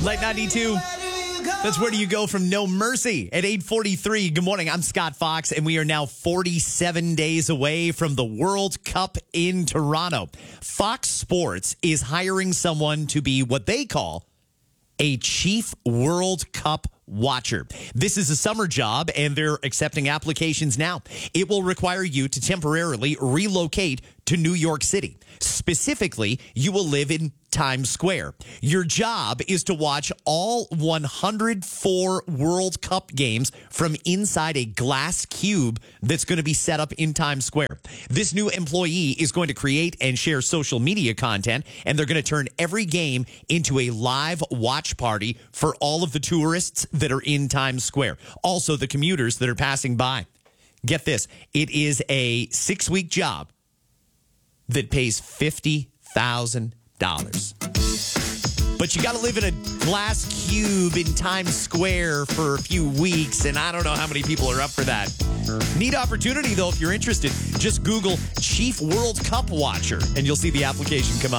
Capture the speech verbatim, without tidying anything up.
Light ninety-two. That's Where Do You Go from No Mercy at eight forty-three. Good morning. I'm Scott Fox, and we are now forty-seven days away from the World Cup in Toronto. Fox Sports is hiring someone to be what they call a Chief World Cup watcher. This is a summer job, and they're accepting applications now. It will require you to temporarily relocate to New York City. Specifically, you will live in Times Square. Your job is to watch all one hundred four World Cup games from inside a glass cube that's going to be set up in Times Square. This new employee is going to create and share social media content, and they're going to turn every game into a live watch party for all of the tourists that are in Times Square. Also, the commuters that are passing by. Get this. It is a six-week job that pays fifty thousand dollars. But you got to live in a glass cube in Times Square for a few weeks, and I don't know how many people are up for that. Neat opportunity, though, if you're interested. Just Google Chief World Cup Watcher, and you'll see the application come up.